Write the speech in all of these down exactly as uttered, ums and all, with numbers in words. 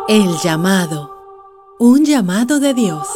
El llamado. Un llamado de Dios.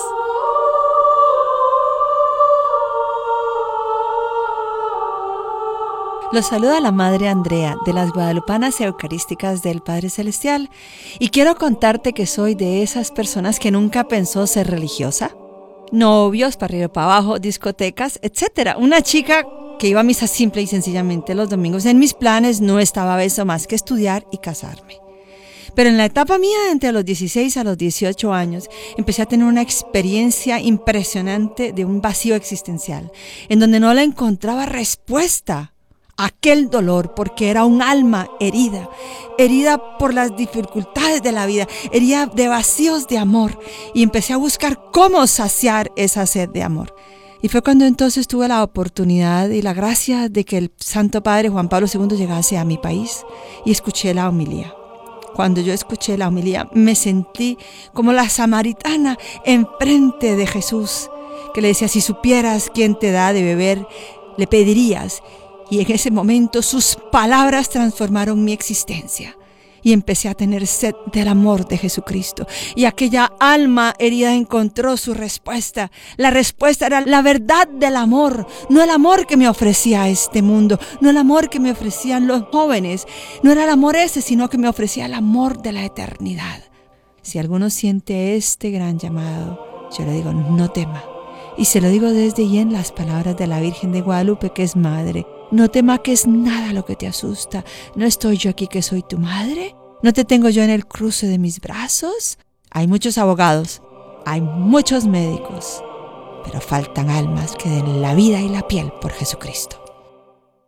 Los saluda la Madre Andrea de las Guadalupanas Eucarísticas del Padre Celestial y quiero contarte que soy de esas personas que nunca pensó ser religiosa. Novios, para arriba y para abajo, discotecas, etcétera. Una chica que iba a misa simple y sencillamente los domingos. En mis planes no estaba eso más que estudiar y casarme. Pero en la etapa mía, entre los dieciséis a los dieciocho años, empecé a tener una experiencia impresionante de un vacío existencial, en donde no le encontraba respuesta a aquel dolor, porque era un alma herida, herida por las dificultades de la vida, herida de vacíos de amor, y empecé a buscar cómo saciar esa sed de amor. Y fue cuando entonces tuve la oportunidad y la gracia de que el Santo Padre Juan Pablo segundo llegase a mi país y escuché la homilía. Cuando yo escuché la homilía, me sentí como la samaritana enfrente de Jesús, que le decía, si supieras quién te da de beber, le pedirías. Y en ese momento sus palabras transformaron mi existencia. Y empecé a tener sed del amor de Jesucristo. Y aquella alma herida encontró su respuesta. La respuesta era la verdad del amor. No el amor que me ofrecía este mundo. No el amor que me ofrecían los jóvenes. No era el amor ese, sino que me ofrecía el amor de la eternidad. Si alguno siente este gran llamado, yo le digo, no tema. Y se lo digo desde y en las palabras de la Virgen de Guadalupe, que es madre. No tema, que es nada lo que te asusta. ¿No estoy yo aquí que soy tu madre? ¿No te tengo yo en el cruce de mis brazos? Hay muchos abogados, hay muchos médicos, pero faltan almas que den la vida y la piel por Jesucristo.